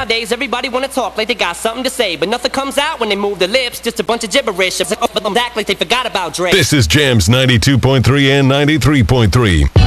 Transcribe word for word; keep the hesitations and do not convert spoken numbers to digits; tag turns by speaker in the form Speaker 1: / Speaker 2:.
Speaker 1: Nowadays, everybody wanna talk like they got something to say, but nothing comes out when they move their lips. Just a bunch of gibberish. Act like they forgot about Dre.
Speaker 2: This is Jams ninety-two point three and ninety-three point three.